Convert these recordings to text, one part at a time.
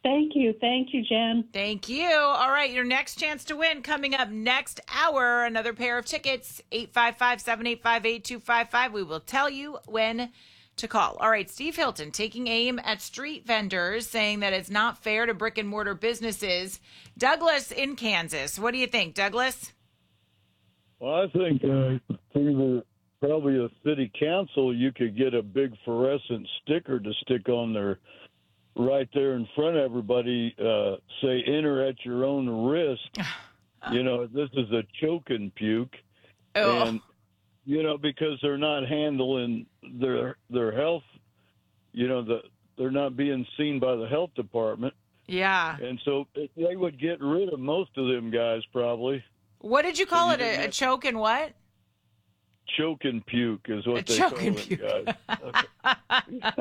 Thank you. Thank you, Jen. Thank you. All right, your next chance to win coming up next hour. Another pair of tickets, 855-785-8255. We will tell you when to call. All right, Steve Hilton taking aim at street vendors, saying that it's not fair to brick and mortar businesses. Douglas in Kansas. What do you think, Douglas? Well, I think through probably a city council, you could get a big fluorescent sticker to stick on there right there in front of everybody, say, enter at your own risk. This is a choke and puke. Oh. And, because they're not handling their health, they're not being seen by the health department. Yeah. And so they would get rid of most of them guys probably. What did you call it? A choke and what? Choke and puke is what they choke call and it, puke. guys.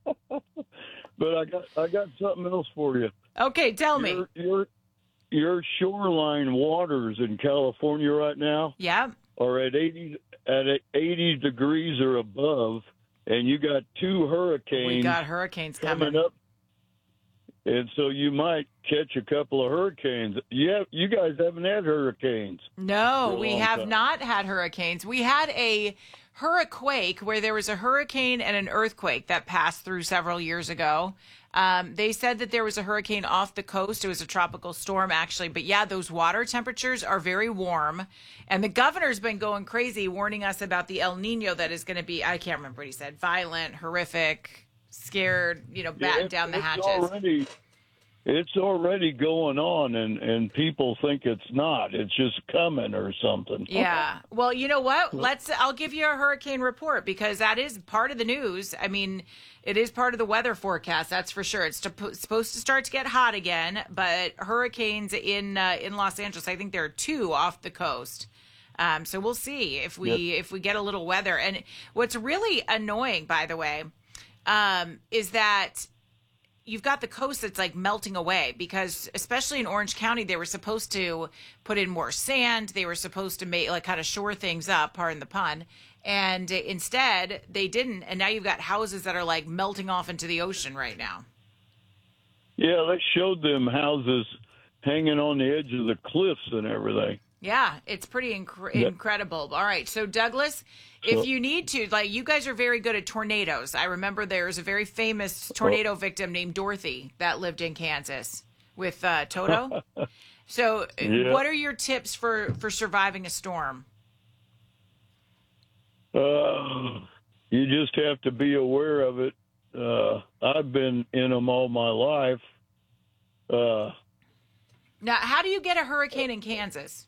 But I got something else for you. Okay, tell me. Your shoreline waters in California right now are at 80 degrees or above, and you got two hurricanes. We got hurricanes coming up, and so you might catch a couple of hurricanes. You guys haven't had hurricanes. No, we have not had hurricanes. We had a hurricane where there was a hurricane and an earthquake that passed through several years ago. They said that there was a hurricane off the coast. It was a tropical storm, actually. But yeah, those water temperatures are very warm. And the governor's been going crazy, warning us about the El Nino that is going to be, I can't remember what he said, violent, horrific, scared, batten down the hatches. It's already going on, and people think it's not. It's just coming or something. Yeah. Well, you know what? I'll give you a hurricane report because that is part of the news. I mean, it is part of the weather forecast. That's for sure. It's supposed to start to get hot again, but hurricanes in Los Angeles, I think there are two off the coast. So we'll see if we get a little weather. And what's really annoying, by the way, is that you've got the coast that's like melting away because especially in Orange County, they were supposed to put in more sand. They were supposed to make kind of shore things up, pardon the pun. And instead they didn't. And now you've got houses that are like melting off into the ocean right now. Yeah. They showed them houses hanging on the edge of the cliffs and everything. Yeah, it's pretty incredible. All right. So, Douglas, if you need to, you guys are very good at tornadoes. I remember there's a very famous tornado victim named Dorothy that lived in Kansas with Toto. So, what are your tips for surviving a storm? You just have to be aware of it. I've been in them all my life. Now, how do you get a hurricane in Kansas?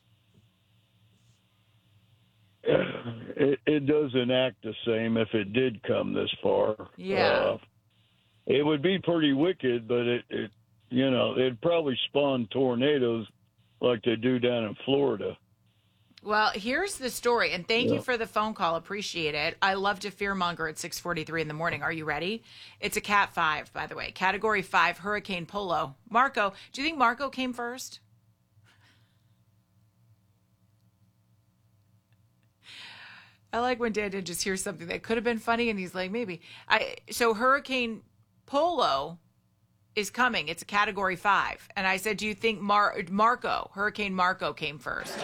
It doesn't act the same if it did come this far. Yeah. It would be pretty wicked, but it'd probably spawn tornadoes like they do down in Florida. Well, here's the story, and thank you for the phone call. Appreciate it. I love to fearmonger at 6:43 in the morning. Are you ready? It's a Cat 5, by the way. Category 5, Hurricane Polo. Marco, do you think Marco came first? I like when Dan just hears something that could have been funny, and he's like, maybe. So Hurricane Polo is coming. It's a Category 5. And I said, do you think Hurricane Marco came first?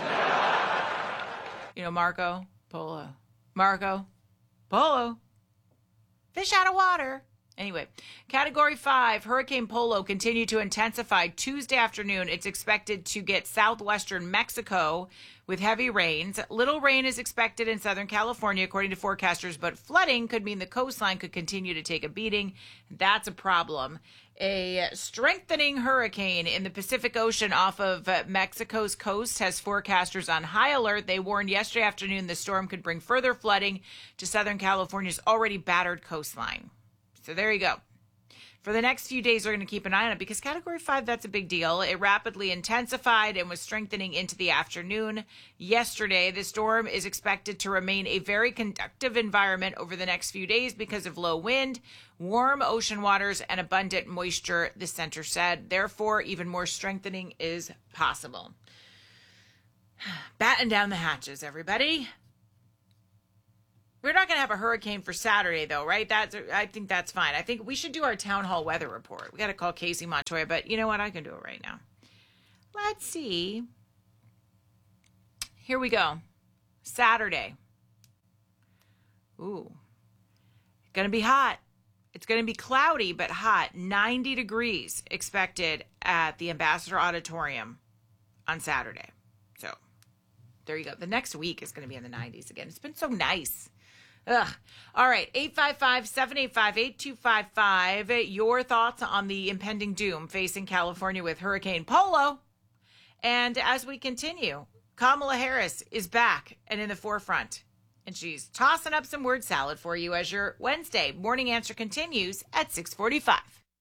Marco Polo. Marco Polo. Fish out of water. Anyway, Category 5, Hurricane Polo continued to intensify Tuesday afternoon. It's expected to get southwestern Mexico with heavy rains. Little rain is expected in Southern California, according to forecasters, but flooding could mean the coastline could continue to take a beating. That's a problem. A strengthening hurricane in the Pacific Ocean off of Mexico's coast has forecasters on high alert. They warned yesterday afternoon the storm could bring further flooding to Southern California's already battered coastline. So there you go. For the next few days, we're going to keep an eye on it because Category 5, that's a big deal. It rapidly intensified and was strengthening into the afternoon yesterday. The storm is expected to remain a very conductive environment over the next few days because of low wind, warm ocean waters, and abundant moisture, the center said. Therefore, even more strengthening is possible. Batten down the hatches, everybody. We're not going to have a hurricane for Saturday, though, right? I think that's fine. I think we should do our town hall weather report. We got to call Casey Montoya, but you know what? I can do it right now. Let's see. Here we go. Saturday. Ooh. Going to be hot. It's going to be cloudy, but hot. 90 degrees expected at the Ambassador Auditorium on Saturday. So there you go. The next week is going to be in the 90s again. It's been so nice. Ugh. All right. 855-785-8255. Your thoughts on the impending doom facing California with Hurricane Polo. And as we continue, Kamala Harris is back and in the forefront. And she's tossing up some word salad for you as your Wednesday morning answer continues at 6:45.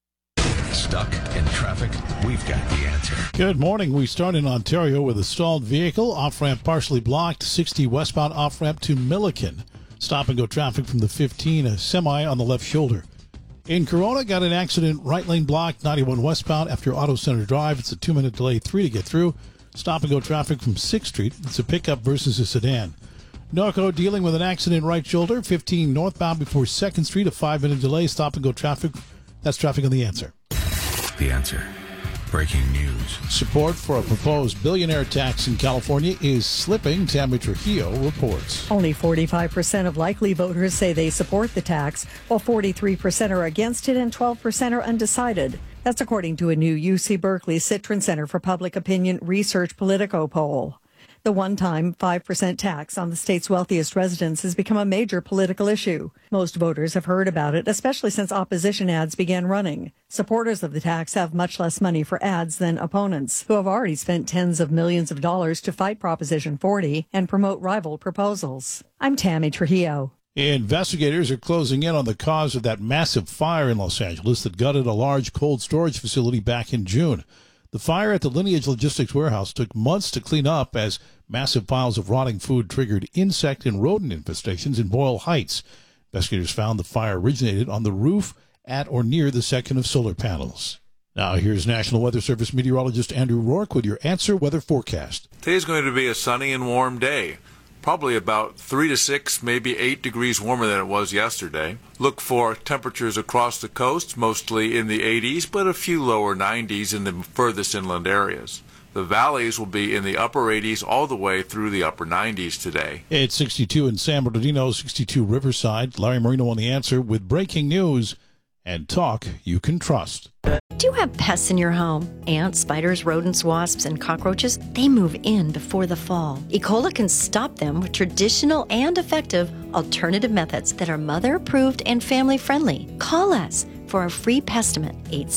Stuck in traffic? We've got the answer. Good morning. We start in Ontario with a stalled vehicle. Off-ramp partially blocked. 60 westbound off-ramp to Milliken. Stop-and-go traffic from the 15, a semi on the left shoulder. In Corona, got an accident. Right lane blocked. 91 westbound after Auto Center Drive. It's a 2-minute delay, 3 to get through. Stop-and-go traffic from 6th Street. It's a pickup versus a sedan. Norco dealing with an accident right shoulder, 15 northbound before 2nd Street, a 5-minute delay, stop-and-go traffic. That's traffic on The Answer. The Answer. Breaking news. Support for a proposed billionaire tax in California is slipping, Tammy Trujillo reports. Only 45% of likely voters say they support the tax, while 43% are against it and 12% are undecided. That's according to a new UC Berkeley Citron Center for Public Opinion Research Politico poll. The one-time 5% tax on the state's wealthiest residents has become a major political issue. Most voters have heard about it, especially since opposition ads began running. Supporters of the tax have much less money for ads than opponents, who have already spent tens of millions of dollars to fight Proposition 40 and promote rival proposals. I'm Tammy Trujillo. Investigators are closing in on the cause of that massive fire in Los Angeles that gutted a large cold storage facility back in June. The fire at the Lineage Logistics warehouse took months to clean up as massive piles of rotting food triggered insect and rodent infestations in Boyle Heights. Investigators found the fire originated on the roof at or near the section of solar panels. Now here's National Weather Service meteorologist Andrew Rourke with your Answer Weather Forecast. Today's going to be a sunny and warm day. Probably about 3 to 6, maybe 8 degrees warmer than it was yesterday. Look for temperatures across the coast, mostly in the 80s, but a few lower 90s in the furthest inland areas. The valleys will be in the upper 80s all the way through the upper 90s today. It's 62 in San Bernardino, 62 Riverside. Larry Marino on The Answer with breaking news and talk you can trust. Do you have pests in your home? Ants, spiders, rodents, wasps, and cockroaches? They move in before the fall. E. coli can stop them with traditional and effective alternative methods that are mother-approved and family-friendly. Call us for a free pestimate,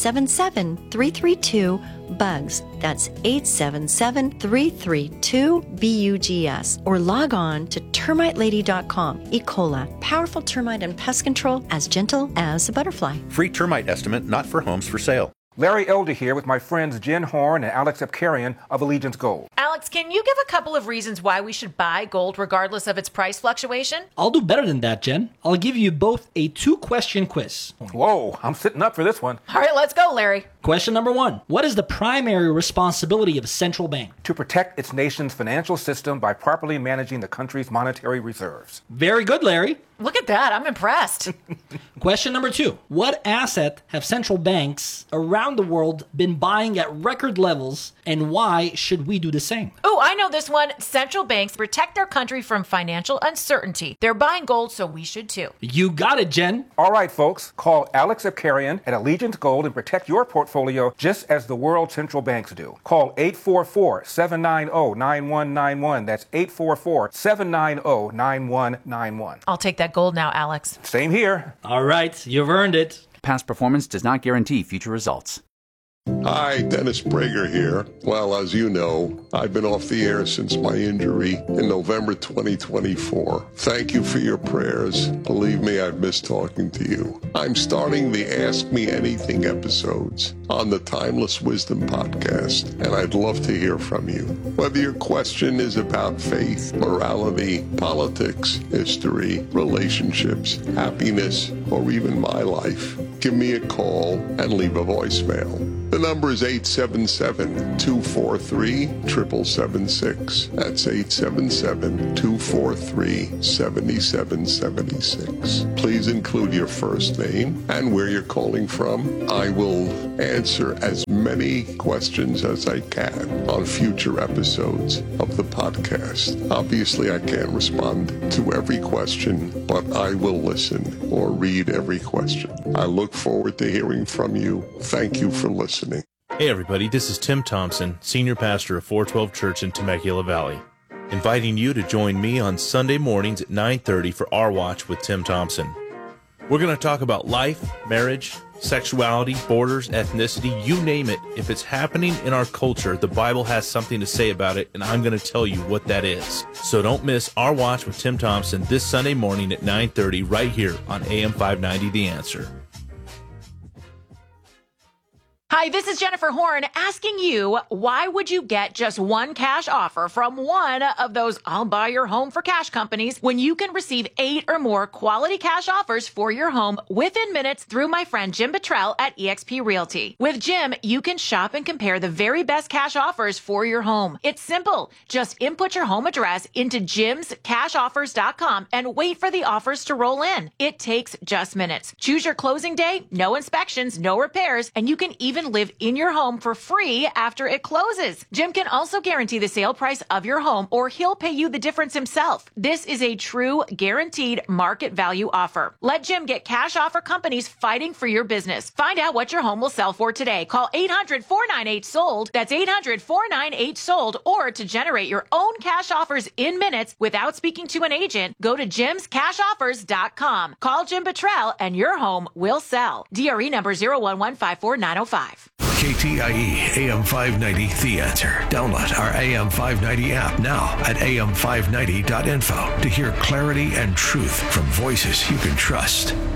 877-332-BUGS. That's 877-332-BUGS. Or log on to termitelady.com. E. coli, powerful termite and pest control as gentle as a butterfly. Free termite estimate not for homes for sale. Larry Elder here with my friends Jen Horn and Alex Epkarian of Allegiance Gold. Alex, can you give a couple of reasons why we should buy gold regardless of its price fluctuation? I'll do better than that, Jen. I'll give you both a 2-question quiz. Whoa, I'm sitting up for this one. All right, let's go, Larry. Question number 1. What is the primary responsibility of a central bank? To protect its nation's financial system by properly managing the country's monetary reserves. Very good, Larry. Look at that. I'm impressed. Question number 2. What asset have central banks around the world been buying at record levels, and why should we do the same? Oh, I know this one. Central banks protect their country from financial uncertainty. They're buying gold, so we should too. You got it, Jen. All right, folks. Call Alex Epkarian at Allegiance Gold and protect your portfolio just as the world central banks do. Call 844-790-9191. That's 844-790-9191. I'll take that gold now, Alex. Same here. All right, you've earned it. Past performance does not guarantee future results. Hi, Dennis Prager here. Well, as you know, I've been off the air since my injury in November 2024. Thank you for your prayers. Believe me, I've missed talking to you. I'm starting the Ask Me Anything episodes on the Timeless Wisdom podcast, and I'd love to hear from you. Whether your question is about faith, morality, politics, history, relationships, happiness, or even my life, give me a call and leave a voicemail. The number is 877-243-7776. That's 877-243-7776. Please include your first name and where you're calling from. I will answer as many questions as I can on future episodes of the podcast. Obviously, I can't respond to every question, but I will listen or read every question. I look forward to hearing from you. Thank you for listening. Hey everybody, this is Tim Thompson, Senior Pastor of 412 Church in Temecula Valley, inviting you to join me on Sunday mornings at 9:30 for Our Watch with Tim Thompson. We're going to talk about life, marriage, sexuality, borders, ethnicity, you name it. If it's happening in our culture, the Bible has something to say about it, and I'm going to tell you what that is. So don't miss Our Watch with Tim Thompson this Sunday morning at 9:30 right here on AM 590 The Answer. Hi, this is Jennifer Horn asking you, why would you get just one cash offer from one of those I'll buy your home for cash companies when you can receive 8 or more quality cash offers for your home within minutes through my friend Jim Bottrell at eXp Realty. With Jim, you can shop and compare the very best cash offers for your home. It's simple. Just input your home address into jimscashoffers.com and wait for the offers to roll in. It takes just minutes. Choose your closing day, no inspections, no repairs, and you can even live in your home for free after it closes. Jim can also guarantee the sale price of your home, or he'll pay you the difference himself. This is a true guaranteed market value offer. Let Jim get cash offer companies fighting for your business. Find out what your home will sell for today. Call 800-498-SOLD. That's 800-498-SOLD. Or to generate your own cash offers in minutes without speaking to an agent, go to jimscashoffers.com. Call Jim Bottrell and your home will sell. DRE number 01154-905. KTIE AM 590 The Answer. Download our AM 590 app now at am590.info to hear clarity and truth from voices you can trust.